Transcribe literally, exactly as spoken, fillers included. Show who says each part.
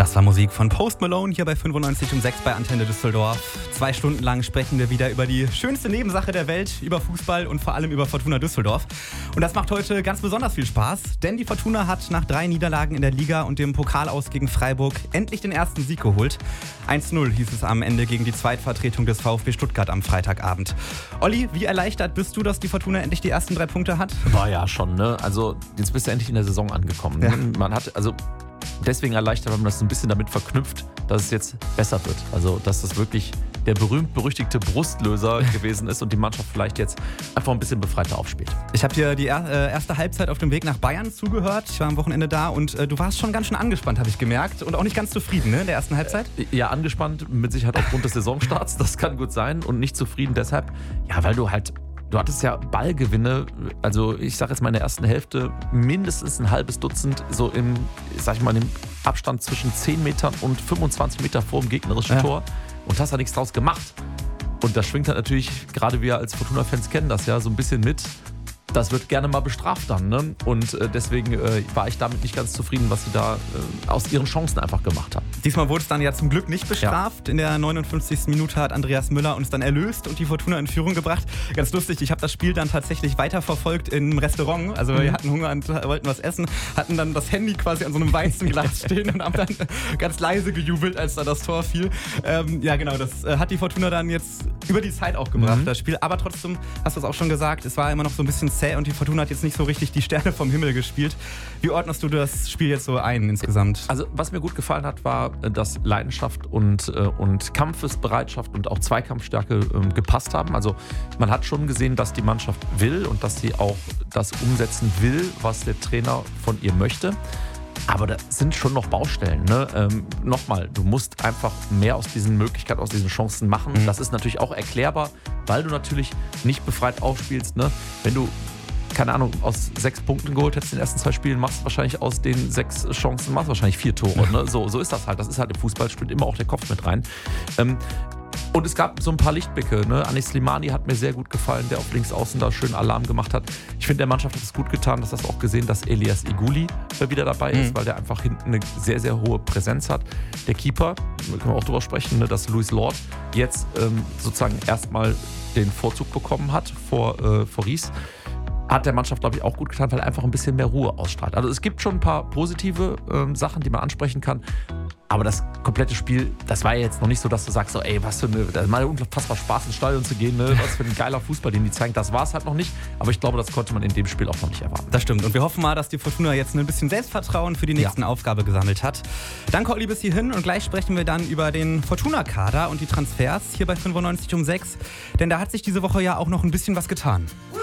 Speaker 1: Das war Musik von Post Malone hier bei fünfundneunzig Komma sechs bei Antenne Düsseldorf. Zwei Stunden lang sprechen wir wieder über die schönste Nebensache der Welt, über Fußball und vor allem über Fortuna Düsseldorf. Und das macht heute ganz besonders viel Spaß, denn die Fortuna hat nach drei Niederlagen in der Liga und dem Pokalaus gegen Freiburg endlich den ersten Sieg geholt. eins zu null hieß es am Ende gegen die Zweitvertretung des VfB Stuttgart am Freitagabend. Olli, wie erleichtert bist du, dass die Fortuna endlich die ersten drei Punkte hat?
Speaker 2: War ja schon, ne? Also jetzt bist du endlich in der Saison angekommen.
Speaker 1: Ja.
Speaker 2: Man hat, also deswegen erleichtert, weil man das so ein bisschen damit verknüpft, dass es jetzt besser wird. Also, dass das wirklich der berühmt-berüchtigte Brustlöser gewesen ist und die Mannschaft vielleicht jetzt einfach ein bisschen befreiter aufspielt.
Speaker 1: Ich habe dir die er- äh, erste Halbzeit auf dem Weg nach Bayern zugehört. Ich war am Wochenende da und äh, du warst schon ganz schön angespannt, habe ich gemerkt. Und auch nicht ganz zufrieden, ne, in der ersten Halbzeit?
Speaker 2: Ja, angespannt, mit Sicherheit aufgrund des Saisonstarts. Das kann gut sein. Und nicht zufrieden deshalb, ja, weil du halt Du hattest ja Ballgewinne, also ich sage jetzt mal in der ersten Hälfte mindestens ein halbes Dutzend, so im, sag ich mal, im Abstand zwischen zehn Metern und fünfundzwanzig Meter vor dem gegnerischen
Speaker 1: Ja.
Speaker 2: Tor und hast da nichts draus gemacht. Und das schwingt halt natürlich, gerade wir als Fortuna-Fans kennen das ja, so ein bisschen mit. Das wird gerne mal bestraft dann, ne? Und äh, deswegen äh, war ich damit nicht ganz zufrieden, was sie da äh, aus ihren Chancen einfach gemacht haben.
Speaker 1: Diesmal wurde es dann ja zum Glück nicht bestraft. Ja. In der neunundfünfzigsten Minute hat Andreas Müller uns dann erlöst und die Fortuna in Führung gebracht. Ganz lustig, ich habe das Spiel dann tatsächlich weiterverfolgt im Restaurant. Also wir hatten Hunger und wollten was essen, hatten dann das Handy quasi an so einem Weizenglas stehen und haben dann ganz leise gejubelt, als da das Tor fiel. Ähm, ja genau, das äh, hat die Fortuna dann jetzt über die Zeit auch gebracht, mhm. das Spiel. Aber trotzdem, hast du es auch schon gesagt, es war immer noch so ein bisschen zäh und die Fortuna hat jetzt nicht so richtig die Sterne vom Himmel gespielt. Wie ordnest du das Spiel jetzt so ein insgesamt?
Speaker 2: Also was mir gut gefallen hat, war, dass Leidenschaft und, und Kampfesbereitschaft und auch Zweikampfstärke ähm, gepasst haben. Also man hat schon gesehen, dass die Mannschaft will und dass sie auch das umsetzen will, was der Trainer von ihr möchte. Aber da sind schon noch Baustellen. Ne? Ähm, Nochmal, du musst einfach mehr aus diesen Möglichkeiten, aus diesen Chancen machen. Mhm. Das ist natürlich auch erklärbar, weil du natürlich nicht befreit aufspielst. Ne? Wenn du keine Ahnung, aus sechs Punkten geholt hättest in den ersten zwei Spielen, machst du wahrscheinlich aus den sechs Chancen, machst du wahrscheinlich vier Tore. Ne? So, so ist das halt. Das ist halt im Fußball, spielt immer auch der Kopf mit rein. Ähm, und es gab so ein paar Lichtblicke. Ne? Anis Slimani hat mir sehr gut gefallen, der auf links außen da schön Alarm gemacht hat. Ich finde, der Mannschaft hat es gut getan, dass das auch gesehen, dass Elias Iguli wieder dabei ist, mhm. weil der einfach hinten eine sehr, sehr hohe Präsenz hat. Der Keeper, da können wir auch drüber sprechen, ne, dass Louis Lord jetzt ähm, sozusagen erstmal den Vorzug bekommen hat vor, äh, vor Ries. Hat der Mannschaft, glaube ich, auch gut getan, weil er einfach ein bisschen mehr Ruhe ausstrahlt. Also es gibt schon ein paar positive ähm, Sachen, die man ansprechen kann. Aber das komplette Spiel, das war ja jetzt noch nicht so, dass du sagst, so, ey, was für eine, das macht unfassbar Spaß, ins Stadion zu gehen, ne? Was für ein geiler Fußball, den die zeigen. Das war es halt noch nicht. Aber ich glaube, das konnte man in dem Spiel auch noch nicht erwarten.
Speaker 1: Das stimmt. Und wir hoffen mal, dass die Fortuna jetzt ein bisschen Selbstvertrauen für die nächsten ja. Aufgabe gesammelt hat. Danke, Olli, bis hierhin. Und gleich sprechen wir dann über den Fortuna-Kader und die Transfers hier bei fünfundneunzig Komma sechs. Denn da hat sich diese Woche ja auch noch ein bisschen was getan.